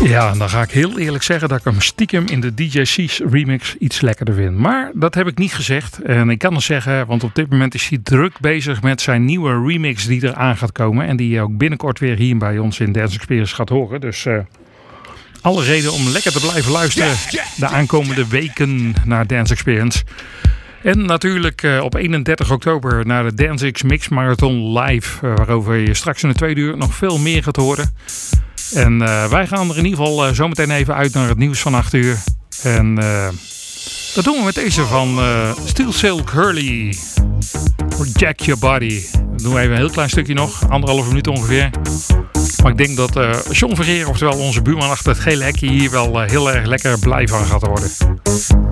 Ja, en dan ga ik heel eerlijk zeggen dat ik hem stiekem in de DJ C's remix iets lekkerder vind. Maar dat heb ik niet gezegd. En ik kan het zeggen, want op dit moment is hij druk bezig met zijn nieuwe remix die er aan gaat komen. En die je ook binnenkort weer hier bij ons in Dance Experience gaat horen. Dus alle reden om lekker te blijven luisteren de aankomende weken naar Dance Experience. En natuurlijk op 31 oktober naar de DanceX Mix Marathon Live. Waarover je straks in de 2 uur nog veel meer gaat horen. En wij gaan er in ieder geval zometeen even uit naar het nieuws van 8 uur. En dat doen we met deze van Steel Silk Hurley. Jack Your Body. Dat doen we even een heel klein stukje nog. 1,5 minuut ongeveer. Maar ik denk dat John Vergeer, oftewel onze buurman achter het gele hekje, hier wel heel erg lekker blij van gaat worden.